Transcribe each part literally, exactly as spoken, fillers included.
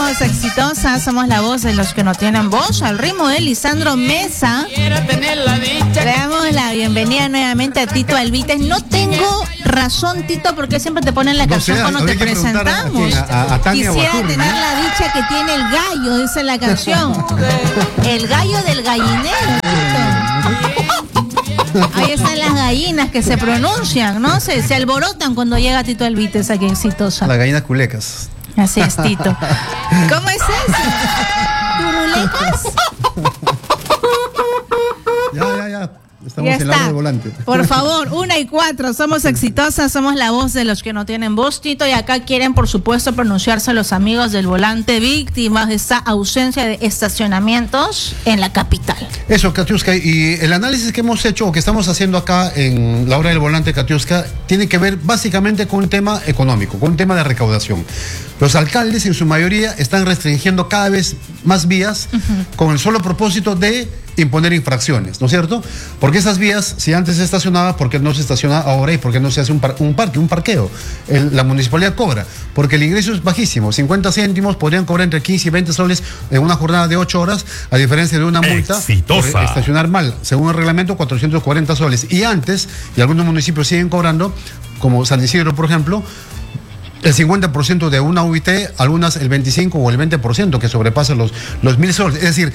Somos exitosas, somos la voz de los que no tienen voz. Al ritmo de Lisandro Mesa. Le damos la bienvenida nuevamente a Tito Alvites. No tengo razón, Tito, porque siempre te ponen la No canción sé, cuando te presentamos. A, a, a Tania Quisiera Guajurri, tener ¿no? la dicha que tiene el gallo, dice la canción. El gallo del gallinero, Tito. Ahí están las gallinas que se pronuncian, ¿no? Se, se alborotan cuando llega Tito Alvites aquí exitosa. Las gallinas culecas. Así es, Tito. ¿Cómo es eso? ¿Turulecas? Ya, ya, ya. Estamos Ya en la hora está. del volante. Por favor, una y cuatro, somos exitosas, somos la voz de los que no tienen voz, Tito, y acá quieren, por supuesto, pronunciarse los amigos del volante, víctimas de esta ausencia de estacionamientos en la capital. Eso, Katiuska, y el análisis que hemos hecho o que estamos haciendo acá en la hora del volante, Katiuska, tiene que ver básicamente con un tema económico, con un tema de recaudación. Los alcaldes, en su mayoría, están restringiendo cada vez más vías uh-huh. con el solo propósito de imponer infracciones, ¿no es cierto? Porque esas vías, si antes se estacionaba, ¿por qué no se estaciona ahora y por qué no se hace un, par, un parque, un parqueo? El, la municipalidad cobra, porque el ingreso es bajísimo, cincuenta céntimos, podrían cobrar entre quince y veinte soles en una jornada de ocho horas, a diferencia de una multa Exitosa. por estacionar mal, según el reglamento, cuatrocientos cuarenta soles. Y antes, y algunos municipios siguen cobrando, como San Isidro, por ejemplo, el cincuenta por ciento de una U I T, algunas el veinticinco o el veinte por ciento, que sobrepasa los, los mil soles. Es decir,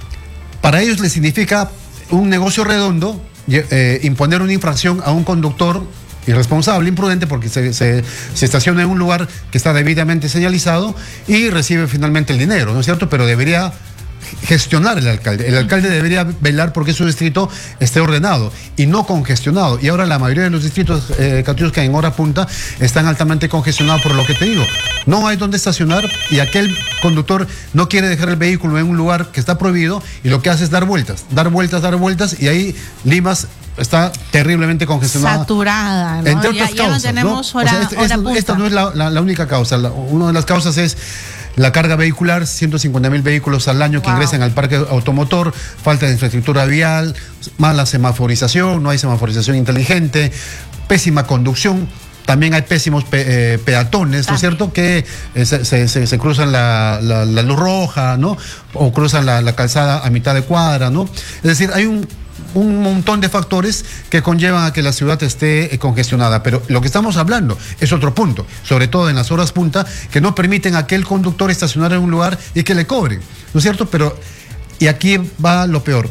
para ellos les significa un negocio redondo eh, imponer una infracción a un conductor irresponsable, imprudente, porque se, se, se estaciona en un lugar que está debidamente señalizado y recibe finalmente el dinero, ¿no es cierto? Pero debería gestionar el alcalde. El alcalde debería velar porque su distrito esté ordenado y no congestionado. Y ahora la mayoría de los distritos, eh, Katiuska, en hora punta, están altamente congestionados por lo que te digo. No hay donde estacionar y aquel conductor no quiere dejar el vehículo en un lugar que está prohibido y lo que hace es dar vueltas, dar vueltas, dar vueltas y ahí Limas está terriblemente congestionada. Saturada, ¿no? Entre otras ya, causas, ya no tenemos ¿no? hora, o sea, esta, hora esta, punta. esta no es la, la, la única causa. La, una de las causas es la carga vehicular, ciento cincuenta mil vehículos al año que wow. ingresan al parque automotor, falta de infraestructura vial, mala semaforización, no hay semaforización inteligente, pésima conducción. También hay pésimos pe, eh, peatones, ¿no es cierto? Que eh, se, se, se cruzan la, la, la luz roja, ¿no? O cruzan la, la calzada a mitad de cuadra, ¿no? Es decir, hay un... un montón de factores que conllevan a que la ciudad esté eh, congestionada, pero lo que estamos hablando es otro punto, sobre todo en las horas punta, que no permiten a aquel conductor estacionar en un lugar y que le cobren, ¿no es cierto? Pero, y aquí va lo peor,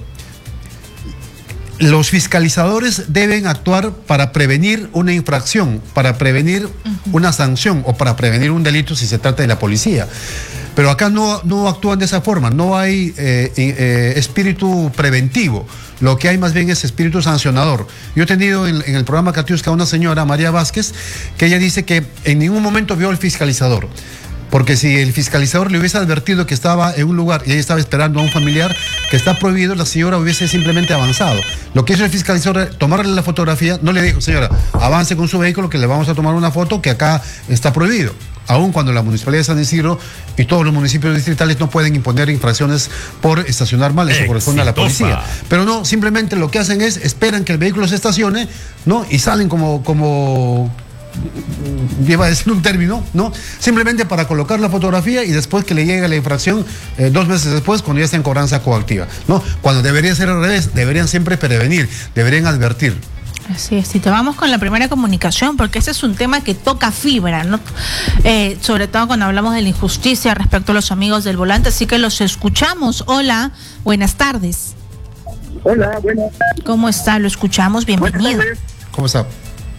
los fiscalizadores deben actuar para prevenir una infracción, para prevenir uh-huh. una sanción o para prevenir un delito si se trata de la policía. Pero acá no, no actúan de esa forma, no hay eh, eh, espíritu preventivo, lo que hay más bien es espíritu sancionador. Yo he tenido en, en el programa Katiuska a una señora, María Vázquez, que ella dice que en ningún momento vio al fiscalizador. Porque si el fiscalizador le hubiese advertido que estaba en un lugar y ella estaba esperando a un familiar que está prohibido, la señora hubiese simplemente avanzado. Lo que hizo el fiscalizador, tomarle la fotografía, no le dijo, señora, avance con su vehículo que le vamos a tomar una foto que acá está prohibido. Aun cuando la Municipalidad de San Isidro y todos los municipios distritales no pueden imponer infracciones por estacionar mal, eso corresponde a la policía. Pero no, simplemente lo que hacen es, esperan que el vehículo se estacione, ¿no? Y salen como... como lleva a decir un término, ¿no? Simplemente para colocar la fotografía y después que le llegue la infracción eh, dos meses después cuando ya está en cobranza coactiva, ¿no? Cuando debería ser al revés, deberían siempre prevenir, deberían advertir. Así es, si te vamos con la primera comunicación, porque ese es un tema que toca fibra, ¿no? Eh, sobre todo cuando hablamos de la injusticia respecto a los amigos del volante, así que los escuchamos. Hola, buenas tardes. Hola, buenas. ¿Cómo está? Lo escuchamos, bienvenido. ¿Cómo está?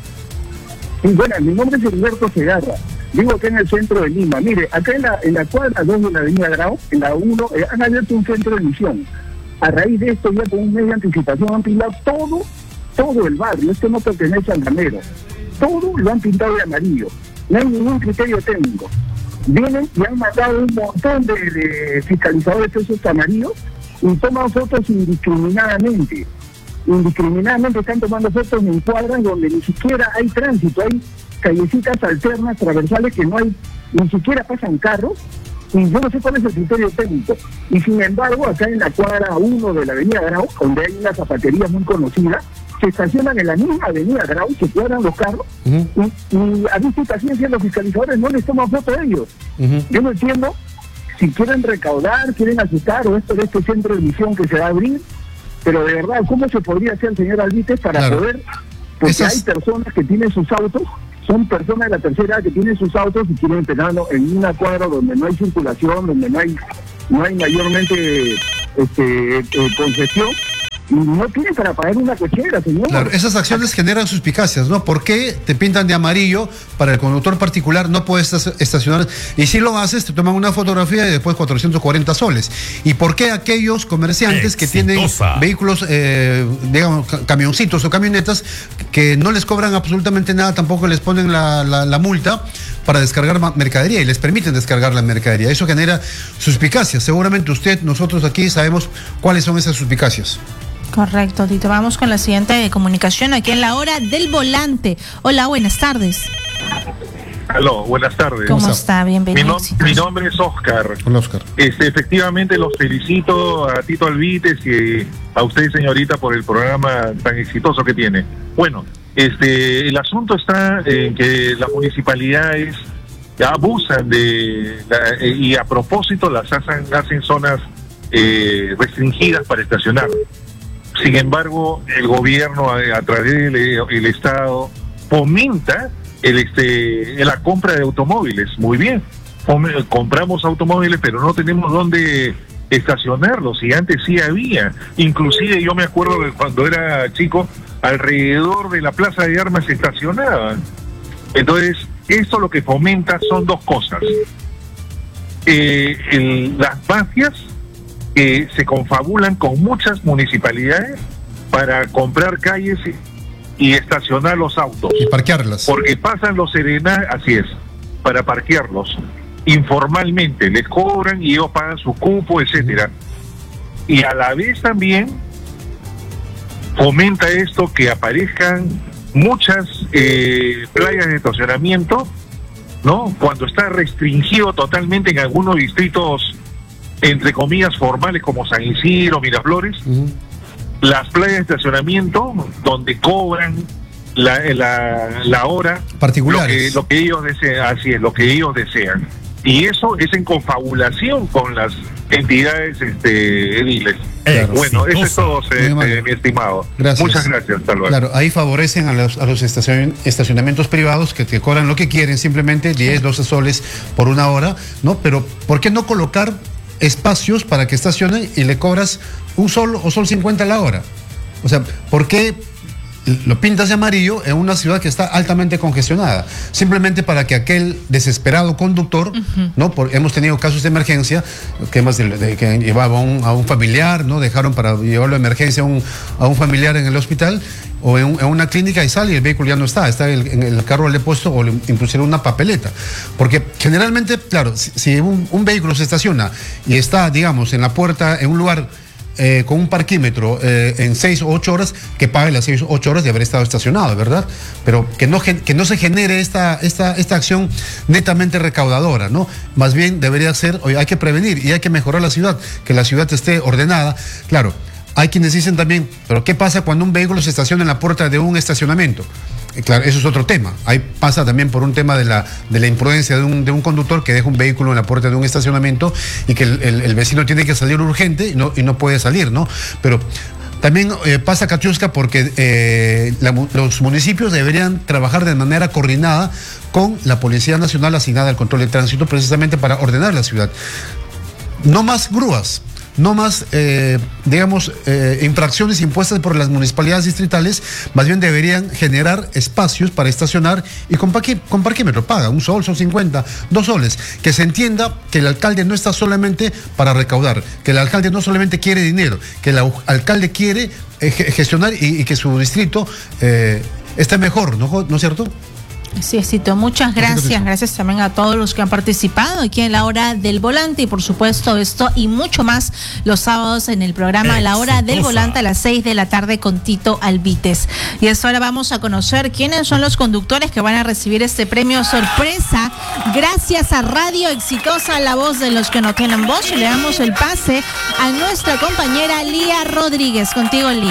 Sí, bueno, mi nombre es Heriberto Segarra, vivo acá en el centro de Lima. Mire, acá en la, en la cuadra dos de la avenida Grau, en la uno, eh, han abierto un centro de emisión. A raíz de esto, ya con un mes de anticipación han pintado todo, todo el barrio. Esto no pertenece al Gamero. Todo lo han pintado de amarillo. No hay ningún criterio técnico. Vienen y han mandado un montón de, de fiscalizadores de esos amarillos y toman fotos indiscriminadamente. indiscriminadamente están tomando fotos en cuadras donde ni siquiera hay tránsito, hay callecitas alternas, transversales que no hay, ni siquiera pasan carros, y yo no sé cuál es el criterio técnico. Y sin embargo, acá en la cuadra uno de la avenida Grau, donde hay una zapatería muy conocida, se estacionan en la misma avenida Grau, se cuadran los carros, uh-huh. y, y a vista paciencia los fiscalizadores no les toman foto a ellos. Uh-huh. Yo no entiendo si quieren recaudar, quieren asustar, o esto de este centro de emisión que se va a abrir, pero de verdad, ¿cómo se podría hacer, señor Albites, para claro. poder, porque Esas... hay personas que tienen sus autos, son personas de la tercera edad que tienen sus autos y quieren tenerlo en una cuadra donde no hay circulación, donde no hay no hay mayormente este, eh, concesión, y no tienen para pagar una cochera, señor. Claro, esas acciones generan suspicacias, ¿no? ¿Por qué te pintan de amarillo para el conductor particular no puedes estacionar? Y si lo haces, te toman una fotografía y después cuatrocientos cuarenta soles. ¿Y por qué aquellos comerciantes Exitosa. que tienen vehículos, eh, digamos, camioncitos o camionetas, que no les cobran absolutamente nada, tampoco les ponen la, la, la multa para descargar mercadería y les permiten descargar la mercadería? Eso genera suspicacias. Seguramente usted, nosotros aquí sabemos cuáles son esas suspicacias. Correcto, Tito. Vamos con la siguiente comunicación aquí en la hora del volante. Hola, buenas tardes. Aló, buenas tardes. ¿Cómo está? Bienvenido. Mi, no, mi nombre es Oscar. Hola, Oscar. Este, efectivamente, los felicito a Tito Albites y a usted, señorita, por el programa tan exitoso que tiene. Bueno, este, el asunto está en que las municipalidades abusan de la, y a propósito las hacen, hacen zonas eh, restringidas para estacionar. Sin embargo, el gobierno, a, a través del el Estado, fomenta el, este, la compra de automóviles. Muy bien, compramos automóviles, pero no tenemos dónde estacionarlos, y antes sí había. Inclusive yo me acuerdo de cuando era chico, alrededor de la plaza de armas se estacionaban. Entonces, esto lo que fomenta son dos cosas. Eh, el, las mafias que se confabulan con muchas municipalidades para comprar calles y, y estacionar los autos. Y parquearlas. Porque pasan los serenazgos, así es, para parquearlos informalmente, les cobran y ellos pagan su cupo, etcétera. Y a la vez también fomenta esto que aparezcan muchas eh, playas de estacionamiento, ¿no? Cuando está restringido totalmente en algunos distritos, entre comillas, formales, como San Isidro, Miraflores, uh-huh. las playas de estacionamiento donde cobran la, la, la hora particulares, lo que, lo que ellos desean, así es, lo que ellos desean. Y eso es en confabulación con las entidades este, ediles. Claro. Bueno, eso es todo, este, mi estimado. Gracias. Muchas gracias, hasta luego. Claro, ahí favorecen a los, a los estacion, estacionamientos privados que te cobran lo que quieren, simplemente diez, doce soles por una hora, ¿no? Pero ¿por qué no colocar espacios para que estacionen y le cobras un sol o sol cincuenta la hora? O sea, ¿por qué lo pintas de amarillo en una ciudad que está altamente congestionada? Simplemente para que aquel desesperado conductor, uh-huh. ¿no? Por, hemos tenido casos de emergencia, temas de, de, que llevaba a un, a un familiar, ¿no? Dejaron para llevarlo de emergencia a un, a un familiar en el hospital o en, un, en una clínica y sale y el vehículo ya no está, está el, en el carro le he puesto o le impusieron una papeleta. Porque generalmente, claro, si, si un, un vehículo se estaciona y está, digamos, en la puerta, en un lugar Eh, con un parquímetro eh, en seis o ocho horas, que pague las seis o ocho horas de haber estado estacionado, ¿verdad? Pero que no, que no se genere esta, esta, esta acción netamente recaudadora, ¿no? Más bien debería ser, oye, hay que prevenir y hay que mejorar la ciudad, que la ciudad esté ordenada. Claro, hay quienes dicen también, pero ¿qué pasa cuando un vehículo se estaciona en la puerta de un estacionamiento? Claro, eso es otro tema. Ahí pasa también por un tema de la, de la imprudencia de un, de un conductor que deja un vehículo en la puerta de un estacionamiento y que el, el, el vecino tiene que salir urgente y no, y no puede salir, ¿no? Pero también eh, pasa, Katiuska, porque eh, la, los municipios deberían trabajar de manera coordinada con la Policía Nacional asignada al control de tránsito, precisamente para ordenar la ciudad. No más grúas. No más, eh, digamos, eh, infracciones impuestas por las municipalidades distritales, más bien deberían generar espacios para estacionar y con, parquí, con parquímetro, paga un sol, sol cincuenta, dos soles. Que se entienda que el alcalde no está solamente para recaudar, que el alcalde no solamente quiere dinero, que el alcalde quiere eh, gestionar y, y que su distrito eh, esté mejor, ¿no, ¿no es cierto? Sí, Tito, muchas gracias. Gracias también a todos los que han participado aquí en la hora del volante y por supuesto esto y mucho más los sábados en el programa Exitosa. La hora del volante a las seis de la tarde con Tito Albites. Y eso ahora vamos a conocer quiénes son los conductores que van a recibir este premio sorpresa gracias a Radio Exitosa, la voz de los que no tienen voz. Y le damos el pase a nuestra compañera Lía Rodríguez. Contigo, Lía.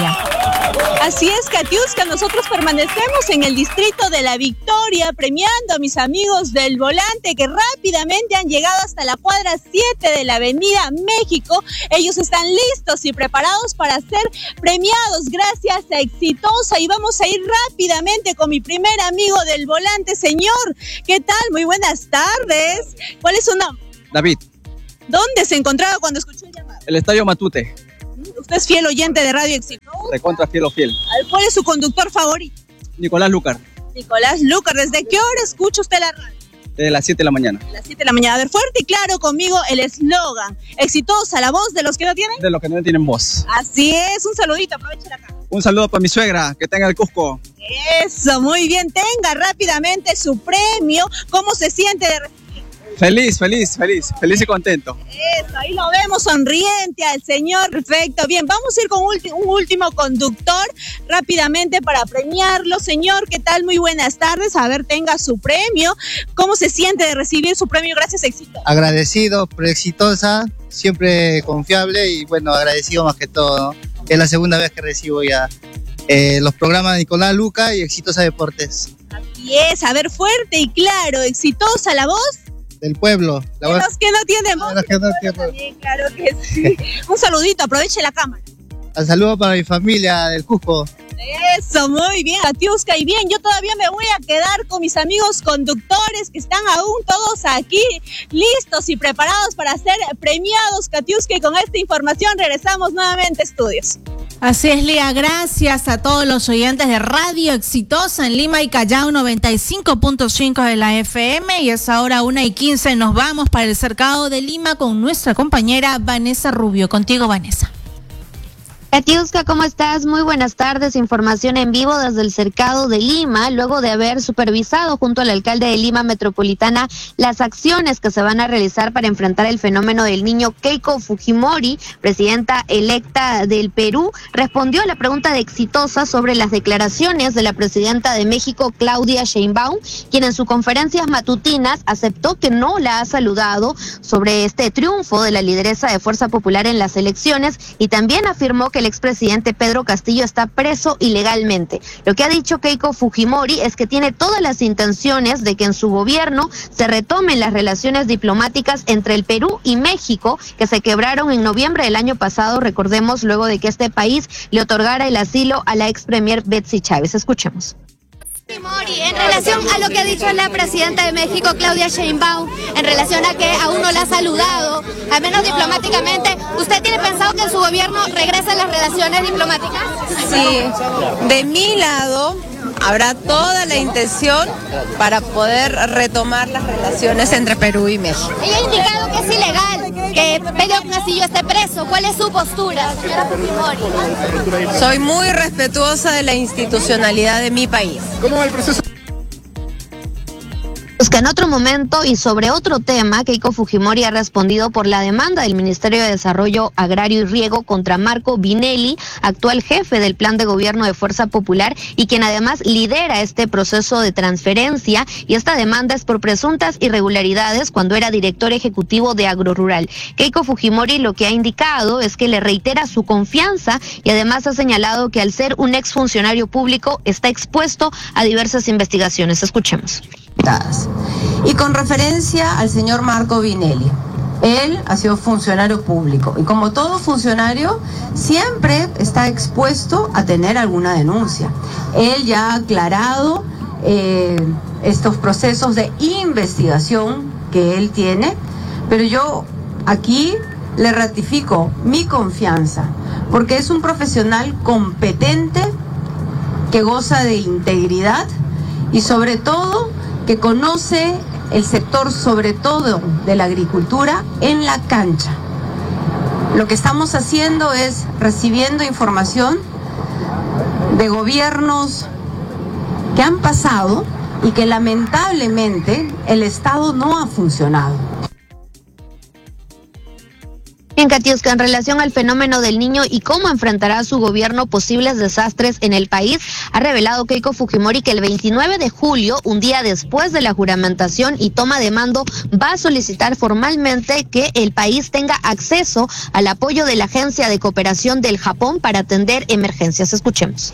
Así es, Katiuska, nosotros permanecemos en el distrito de La Victoria, premiando a mis amigos del volante que rápidamente han llegado hasta la cuadra siete de la Avenida México. Ellos están listos y preparados para ser premiados gracias a Exitosa. Y vamos a ir rápidamente con mi primer amigo del volante. Señor, ¿qué tal? Muy buenas tardes. ¿Cuál es su nombre? David. ¿Dónde se encontraba cuando escuchó el llamado? El Estadio Matute. Usted es fiel oyente de Radio Exitosa. Recontra fiel o fiel. ¿Cuál es su conductor favorito? Nicolás Lucar. Nicolás Lucar, ¿desde qué hora escucha usted la radio? Desde las siete de la mañana. A las siete de la mañana. A ver, fuerte y claro conmigo el eslogan. Exitosa, la voz de los que no tienen. De los que no tienen voz. Así es, un saludito, aproveche la cámara. Un saludo para mi suegra, que tenga el Cusco. Eso, muy bien, tenga rápidamente su premio. ¿Cómo se siente de recibir? Feliz, feliz, feliz, feliz y contento. Eso, ahí lo vemos sonriente al señor. Perfecto, bien, vamos a ir con ulti- un último conductor rápidamente para premiarlo. Señor, ¿qué tal? Muy buenas tardes. A ver, tenga su premio. ¿Cómo se siente de recibir su premio gracias a Exitosa? Agradecido por Exitosa, siempre confiable y bueno, agradecido más que todo, ¿no? Es la segunda vez que recibo ya eh, los programas de Nicolás Luca y Exitosa Deportes. Así es, a ver, fuerte y claro. Exitosa, la voz del pueblo. La de voz... los que no tienen voz. De los que no tienen voz. También, claro que sí. Un saludito, aproveche la cámara. Un saludo para mi familia del Cusco. Eso, muy bien, Katiuska. Y bien, yo todavía me voy a quedar con mis amigos conductores que están aún todos aquí listos y preparados para ser premiados, Katiuska. Y con esta información regresamos nuevamente a estudios. Así es, Lía, gracias a todos los oyentes de Radio Exitosa en Lima y Callao noventa y cinco punto cinco de la F M, y es ahora una y quince, nos vamos para el cercado de Lima con nuestra compañera Vanessa Rubio. Contigo, Vanessa. Katiuska, ¿cómo estás? Muy buenas tardes. Información en vivo desde el cercado de Lima, luego de haber supervisado junto al alcalde de Lima Metropolitana las acciones que se van a realizar para enfrentar el fenómeno del Niño. Keiko Fujimori, presidenta electa del Perú, respondió a la pregunta de Exitosa sobre las declaraciones de la presidenta de México, Claudia Sheinbaum, quien en sus conferencias matutinas aceptó que no la ha saludado sobre este triunfo de la lideresa de Fuerza Popular en las elecciones, y también afirmó que el expresidente Pedro Castillo está preso ilegalmente. Lo que ha dicho Keiko Fujimori es que tiene todas las intenciones de que en su gobierno se retomen las relaciones diplomáticas entre el Perú y México, que se quebraron en noviembre del año pasado, recordemos, luego de que este país le otorgara el asilo a la ex premier Betsy Chávez. Escuchemos. Fujimori, en relación a lo que ha dicho la presidenta de México, Claudia Sheinbaum, en relación a que aún no la ha saludado, al menos diplomáticamente, ¿usted tiene pensado que en su gobierno regresen las relaciones diplomáticas? Sí, de mi lado habrá toda la intención para poder retomar las relaciones entre Perú y México. Ella ha indicado que es ilegal que Pedro Castillo esté preso. ¿Cuál es su postura, señora Fujimori? Soy muy respetuosa de la institucionalidad de mi país. ¿Cómo va el proceso? Pues que en otro momento y sobre otro tema, Keiko Fujimori ha respondido por la demanda del Ministerio de Desarrollo Agrario y Riego contra Marco Vinelli, actual jefe del Plan de Gobierno de Fuerza Popular y quien además lidera este proceso de transferencia, y esta demanda es por presuntas irregularidades cuando era director ejecutivo de Agrorural. Keiko Fujimori lo que ha indicado es que le reitera su confianza y además ha señalado que al ser un exfuncionario público está expuesto a diversas investigaciones. Escuchemos. Y con referencia al señor Marco Vinelli, él ha sido funcionario público y como todo funcionario siempre está expuesto a tener alguna denuncia. Él ya ha aclarado eh, estos procesos de investigación que él tiene, pero yo aquí le ratifico mi confianza porque es un profesional competente que goza de integridad y sobre todo que conoce el sector, sobre todo de la agricultura, en la cancha. Lo que estamos haciendo es recibiendo información de gobiernos que han pasado y que lamentablemente el Estado no ha funcionado. Bien, Katiuska, en relación al fenómeno del Niño y cómo enfrentará su gobierno posibles desastres en el país, ha revelado Keiko Fujimori que el veintinueve de julio, un día después de la juramentación y toma de mando, va a solicitar formalmente que el país tenga acceso al apoyo de la Agencia de Cooperación del Japón para atender emergencias. Escuchemos.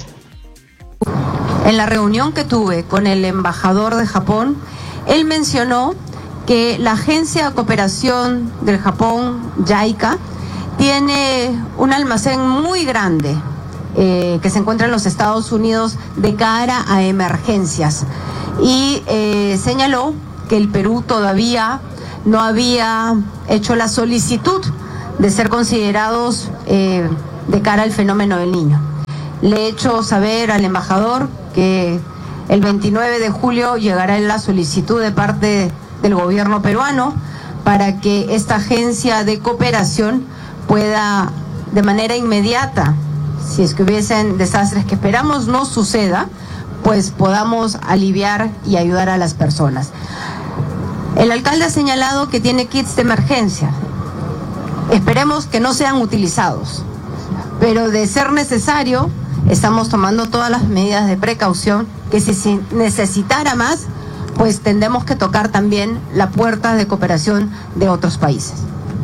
En la reunión que tuve con el embajador de Japón, él mencionó que la Agencia de Cooperación del Japón, JICA, tiene un almacén muy grande eh, que se encuentra en los Estados Unidos de cara a emergencias. Y eh, señaló que el Perú todavía no había hecho la solicitud de ser considerados eh, de cara al fenómeno del Niño. Le he hecho saber al embajador que el veintinueve de julio llegará la solicitud de parte del gobierno peruano para que esta agencia de cooperación pueda de manera inmediata, si es que hubiesen desastres que esperamos no suceda, pues podamos aliviar y ayudar a las personas. El alcalde ha señalado que tiene kits de emergencia. Esperemos que no sean utilizados, pero de ser necesario, estamos tomando todas las medidas de precaución, que si necesitara más, pues tendremos que tocar también la puerta de cooperación de otros países.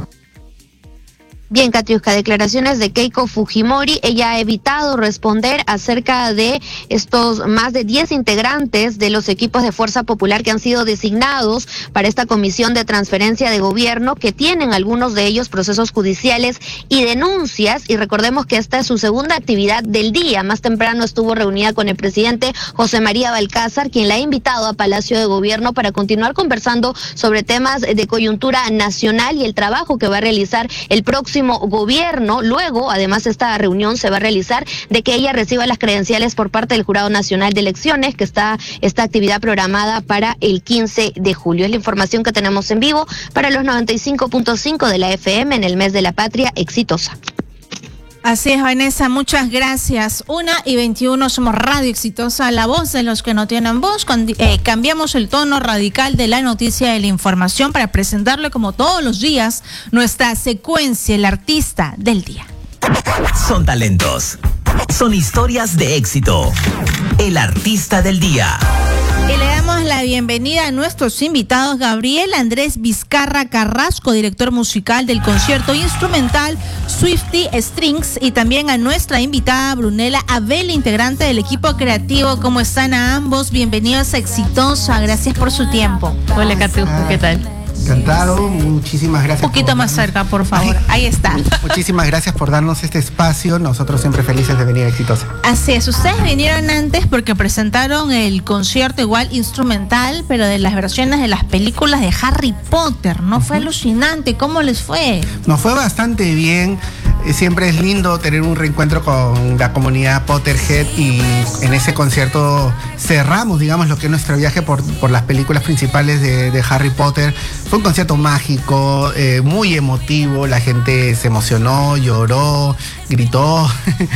Bien, Katiuska, declaraciones de Keiko Fujimori. Ella ha evitado responder acerca de estos más de diez integrantes de los equipos de Fuerza Popular que han sido designados para esta comisión de transferencia de gobierno, que tienen algunos de ellos procesos judiciales y denuncias. Y recordemos que esta es su segunda actividad del día. Más temprano estuvo reunida con el presidente José María Balcázar, quien la ha invitado a Palacio de Gobierno para continuar conversando sobre temas de coyuntura nacional y el trabajo que va a realizar el próximo gobierno. Luego, además, esta reunión se va a realizar de que ella reciba las credenciales por parte del Jurado Nacional de Elecciones, que está esta actividad programada para el quince de julio. Es la información que tenemos en vivo para los noventa y cinco punto cinco de la F M en el mes de la patria exitosa. Así es, Vanessa, muchas gracias. Una y veintiuno, somos Radio Exitosa, la voz de los que no tienen voz. Con, eh, cambiamos el tono radical de la noticia de la información para presentarle, como todos los días, nuestra secuencia, el artista del día. Son talentos, son historias de éxito. El artista del día. Y le damos la bienvenida a nuestros invitados: Gabriel Andrés Vizcarra Carrasco, director musical del concierto instrumental Swifty Strings, y también a nuestra invitada Brunella Abel, integrante del equipo creativo. ¿Cómo están a ambos? Bienvenidos a Exitosa, gracias por su tiempo. Hola, Katiuska, ¿qué tal? Encantado, muchísimas gracias. Un poquito más cerca, por favor. Ahí está. Muchísimas gracias por darnos este espacio. Nosotros siempre felices de venir a Exitosa. Así es, ustedes vinieron antes porque presentaron el concierto igual instrumental, pero de las versiones de las películas de Harry Potter, ¿no? Fue alucinante. ¿Cómo les fue? Nos fue bastante bien. Siempre es lindo tener un reencuentro con la comunidad Potterhead, y en ese concierto cerramos, digamos, lo que es nuestro viaje por, por las películas principales de, de Harry Potter. Fue un concierto mágico, eh, muy emotivo, la gente se emocionó, lloró, gritó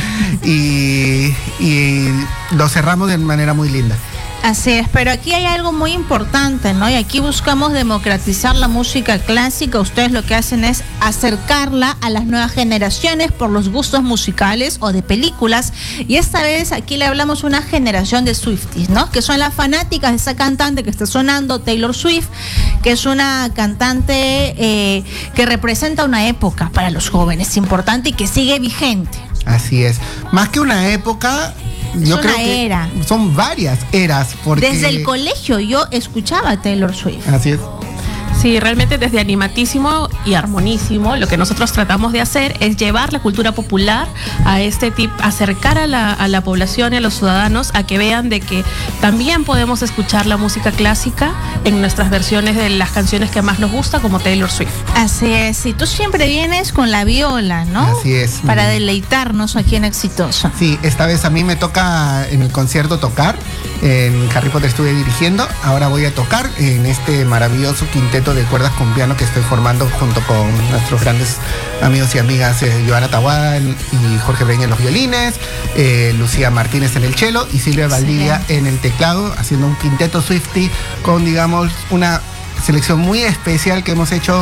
y, y lo cerramos de manera muy linda. Así es, pero aquí hay algo muy importante, ¿no? Y aquí buscamos democratizar la música clásica. Ustedes lo que hacen es acercarla a las nuevas generaciones por los gustos musicales o de películas. Y esta vez aquí le hablamos a una generación de Swifties, ¿no? Que son las fanáticas de esa cantante que está sonando, Taylor Swift, que es una cantante eh, que representa una época para los jóvenes importante y que sigue vigente. Así es. Más que una época, es yo una creo que era. son varias eras. Porque... Desde el colegio yo escuchaba a Taylor Swift. Así es. Sí, realmente desde Animatísimo y Armonísimo, lo que nosotros tratamos de hacer es llevar la cultura popular a este tipo, acercar a la, a la población y a los ciudadanos a que vean de que también podemos escuchar la música clásica en nuestras versiones de las canciones que más nos gusta, como Taylor Swift. Así es, y tú siempre vienes con la viola, ¿no? Así es. Para deleitarnos aquí en Exitosa. Sí, esta vez a mí me toca en el concierto tocar. En Harry Potter estuve dirigiendo, ahora voy a tocar en este maravilloso quinteto de cuerdas con piano que estoy formando junto con nuestros grandes amigos y amigas, eh, Joana Tawada y Jorge Breña en los violines, eh, Lucía Martínez en el cello y Silvia Valdivia sí. en el teclado, haciendo un quinteto Swiftie con, digamos, una selección muy especial que hemos hecho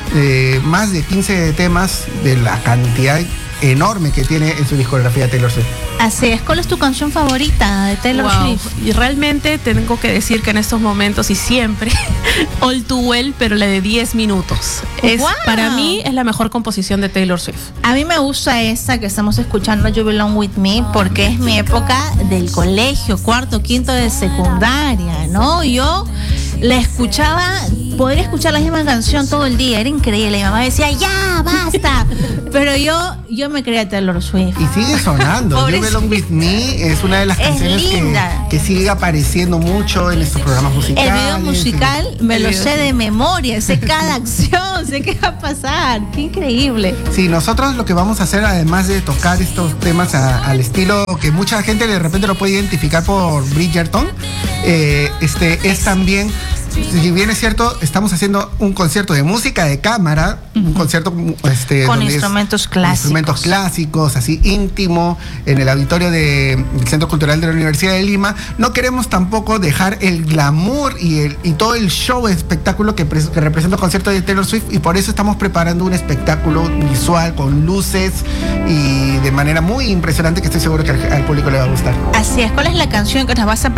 eh, más de quince temas de la cantidad enorme que tiene en su discografía Taylor Swift. Así es. ¿Cuál es tu canción favorita de Taylor Wow. Swift? Y realmente tengo que decir que en estos momentos y siempre, All Too Well, pero la de diez minutos. Es, Wow. Para mí es la mejor composición de Taylor Swift. A mí me gusta esa que estamos escuchando, You Belong With Me, porque es mi época del colegio, cuarto, quinto de secundaria, ¿no? Yo la escuchaba, podría escuchar la misma canción todo el día, era increíble. Mi mamá decía, ya, basta. Pero yo, yo me creía Taylor Swift. Y sigue sonando. You Pobrecita. Belong With Me es una de las Es canciones que, linda. que sigue apareciendo mucho en estos programas El musicales. video musical me El lo video. sé de memoria, sé cada acción, sé qué va a pasar. Qué increíble. Sí, nosotros lo que vamos a hacer, además de tocar estos temas a- al estilo que mucha gente de repente lo puede identificar por Bridgerton, eh, este, es también, si bien es cierto, estamos haciendo un concierto de música de cámara, un concierto este, Con donde es- instrumentos clásicos. instrumentos clásicos, así íntimo, en el auditorio de- del Centro Cultural de la Universidad de Lima. No queremos tampoco dejar el glamour y, el, y todo el show, espectáculo que, pres- que representa el concierto de Taylor Swift, y por eso estamos preparando un espectáculo visual con luces y de manera muy impresionante que estoy seguro que al, al público le va a gustar. Así es. ¿Cuál es la canción que nos vas a